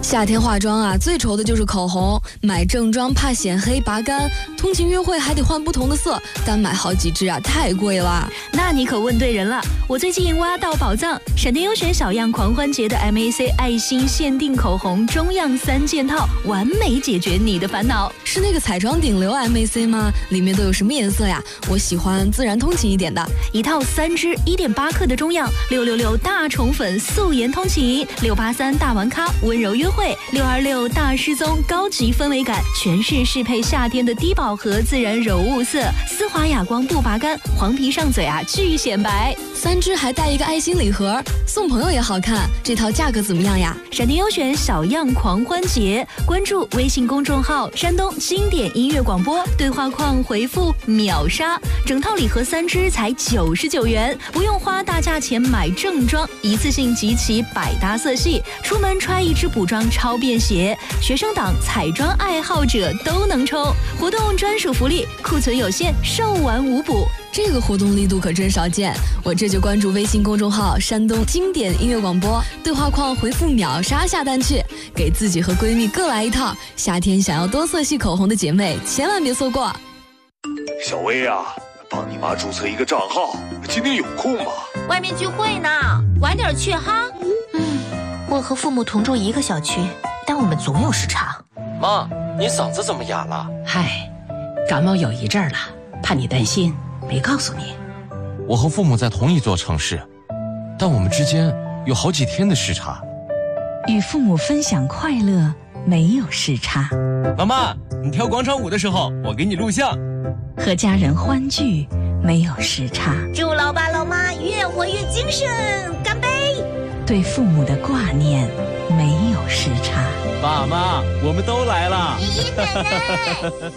夏天化妆啊，最愁的就是口红。买正装怕显黑拔干，通勤约会还得换不同的色，单买好几支啊，太贵了。 那你可问对人了，我最近挖到宝藏，闪电优选小样狂欢节的 MAC 爱心限定口红中样3件套，完美解决你的烦恼。 是那个彩妆顶流 MAC 吗？里面都有什么颜色呀？我喜欢自然通勤一点的。 一套3支1.8克的中样，666大宠粉素颜通勤，683大玩咖温柔约会，626大失踪高级氛围感，全是适配夏天的低饱和自然柔雾色，丝滑哑光不拔干，黄皮上嘴啊巨显白。 3支还带一个爱心礼盒，送朋友也好看。这套价格怎么样呀？ 闪电优选小样狂欢节，关注微信公众号山东经典音乐广播，对话框回复秒杀，整套礼盒3支才99元，不用花大价钱买正装，一次性集齐百搭色系，出门穿一支补妆超便携，学生党彩妆爱好者都能抽。活动专属福利，库存有限，售完无补。 这个活动力度可真少见，我这就关注微信公众号山东经典音乐广播，对话框回复秒杀下单去，给自己和闺蜜各来一套。夏天想要多色系口红的姐妹千万别错过。 小薇啊，帮你妈注册一个账号，今天有空吗？ 外面聚会呢，晚点去哈。 我和父母同住一个小区，但我们总有时差。 妈，你嗓子怎么哑了？ 嗨，感冒有一阵儿了，怕你担心，没告诉你。 我和父母在同一座城市，但我们之间有好几天的时差。 与父母分享快乐，没有时差。 妈妈，你跳广场舞的时候，我给你录像。 和家人欢聚，没有时差。 祝老爸老妈越活越精神，干杯！ 对父母的挂念，没有时差。 爸妈，我们都来了。 爷爷奶奶。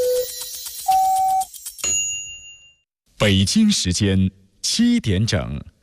北京时间7点整。